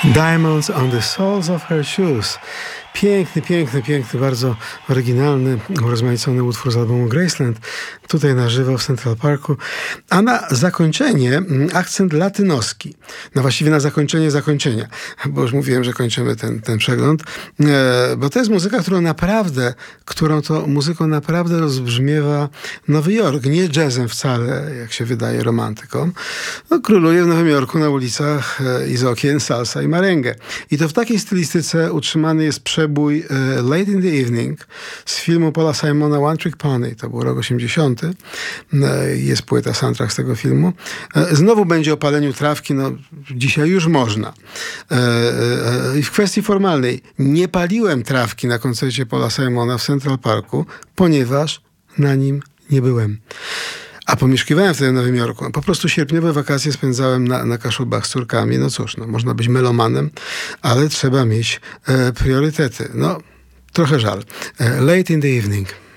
Diamonds on the soles of her shoes. Piękny, piękny, piękny, bardzo oryginalny, urozmaicony utwór z albumu Graceland. Tutaj na żywo w Central Parku. A na zakończenie akcent latynoski. No właściwie na zakończenie zakończenia. Bo już mówiłem, że kończymy ten przegląd. Bo to jest muzyka, którą to muzyką naprawdę rozbrzmiewa Nowy Jork. Nie jazzem wcale, jak się wydaje romantykom. No, króluje w Nowym Jorku na ulicach i z okien salsa i merengue. I to w takiej stylistyce utrzymany jest przebój Late in the Evening z filmu Paula Simona One Trick Pony. To był rok 80. Jest płyta, soundtrack z tego filmu. Znowu będzie o paleniu trawki. No, dzisiaj już można. I w kwestii formalnej. Nie paliłem trawki na koncercie Paula Simona w Central Parku, ponieważ na nim nie byłem. A pomieszkiwałem wtedy w Nowym Jorku. Po prostu sierpniowe wakacje spędzałem na Kaszubach z córkami. No cóż, można być melomanem, ale trzeba mieć priorytety. No, trochę żal. Late in the Evening.